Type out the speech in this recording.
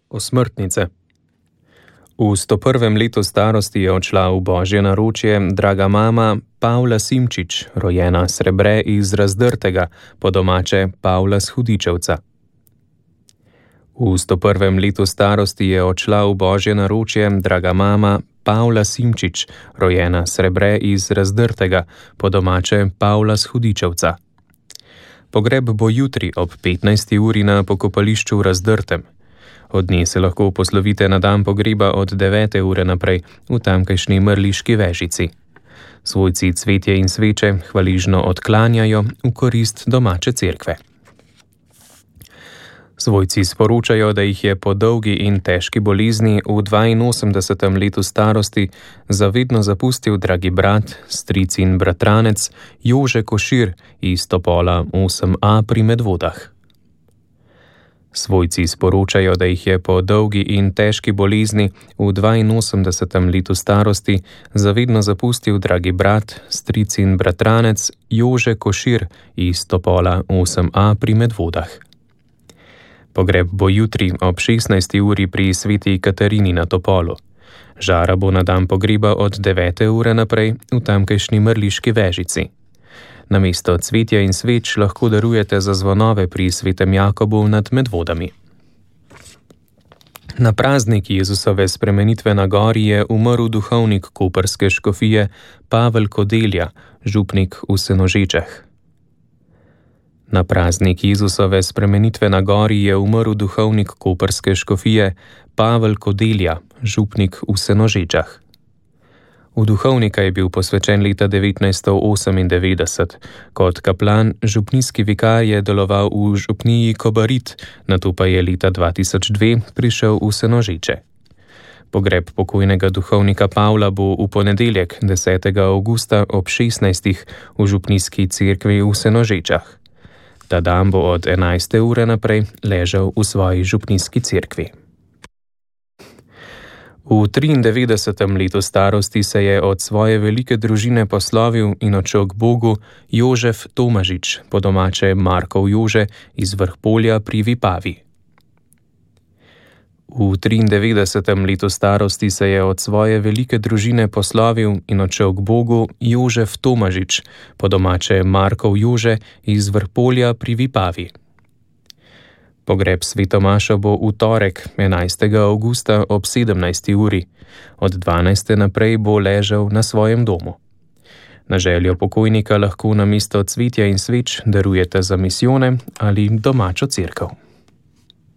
Osmrtnice. V 101. letu starosti je odšla v božje naročje draga mama Pavla Simčič, rojena Srebre iz Razdrtega, po domače Pavla z Hudičevca. V 101. letu starosti je odšla v božje naročje draga mama Pavla Simčič, rojena Srebre iz Razdrtega, po domače Pavla z Hudičevca. Pogreb bo jutri ob 15. uri na pokopališču v Razdrtem. Od nje se lahko poslovite na dan pogreba od 9. ure naprej v tamkajšnji Mrliški Vežici. Svojci cvetje in sveče hvaležno odklanjajo v korist domače cerkve. Svojci sporočajo, da jih je po dolgi in težki bolezni v 82. letu starosti zavedno zapustil dragi brat, stric in bratranec Jože Košir iz Topola 8a pri Medvodah. Svojci sporočajo, da jih je po dolgi in težki bolezni v 82. letu starosti zavedno zapustil dragi brat, stric in bratranec Jože Košir iz Topola 8a pri Medvodah. Pogreb bo jutri ob 16. uri pri sveti Katarini na Topolu. Žara bo na dan pogreba od 9. ure naprej v tamkajšnji Mrliški Vežici. Namesto cvetja in sveč lahko darujete za zvonove pri svetem Jakobu nad Medvodami. Na praznik Jezusove spremenitve na gori je umrl duhovnik koprske škofije Pavel Kodelja, župnik v Senožečah. Na praznik Jezusove spremenitve na gori je umrl duhovnik koprske škofije Pavel Kodelja, župnik v Senožečah. V duhovnika je bil posvečen leta 1998. Kot kaplan župnijski vikar je deloval v župniji Kobarid, nato pa je leta 2002 prišel v Senožeče. Pogreb pokojnega duhovnika Pavla bo v ponedeljek 10. avgusta ob 16. v župnijski cerkvi v Senožečah. Ta dan bo od 11. ure naprej ležal v svoji župnijski cerkvi. V 93. letu starosti se je od svoje velike družine poslovil in odšel k Bogu Jožef Tomažič, po domače Markov Jože iz Vrhpolja pri Vipavi. V 93. letu starosti se je od svoje velike družine poslovil in odšel k Bogu Jožef Tomažič, po domače Markov Jože iz Vrhpolja pri Vipavi. Pogreb svetomaša bo v torek 11. avgusta ob 17. uri. Od 12. naprej bo ležal na svojem domu. Na željo pokojnika lahko namesto cvetja in sveč darujete za misijone ali domačo cerkev.